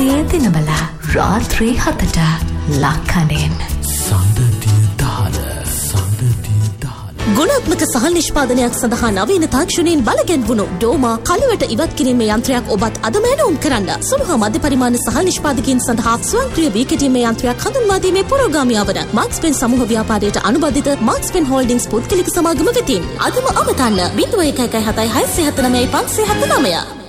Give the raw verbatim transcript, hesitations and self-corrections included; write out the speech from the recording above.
සියේ දිනවල රාත්‍රී හතට ලක්කඩෙන් සඳතිය දාල සඳතිය දාල ගුණාත්මක සහල් නිෂ්පාදනයක් සඳහා නවීන තාක්ෂණයෙන් බලගැන්වුණු ඩෝමා කලවට ඉවත් කිරීමේ යන්ත්‍රයක් ඔබත් අදම ඇනවුම් කරන්න. සුළු හා මධ්‍ය පරිමාණ සහල් නිෂ්පාදකයන් සඳහා ස්වයංක්‍රීය වී කෙටීමේ යන්ත්‍රයක් හඳුන්වා දීමේ පුරෝගාමියා වන මාක්ස් පෙන් සමූහ ව්‍යාපාරයට අනුබද්ධිත මාක්ස් පෙන් හෝල්ඩින්ග්ස් පුද්ගලික සමාගම වෙතින් අදම අමතන්න. ज़ीरो एक एक हताई हाई से हत नमय पांच से हत नमय